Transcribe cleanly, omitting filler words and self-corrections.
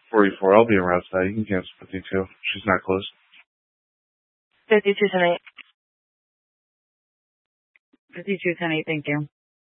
44. I'll be around tonight. You can cancel 52. She's not closed. 52 tonight. 52 tonight, thank you.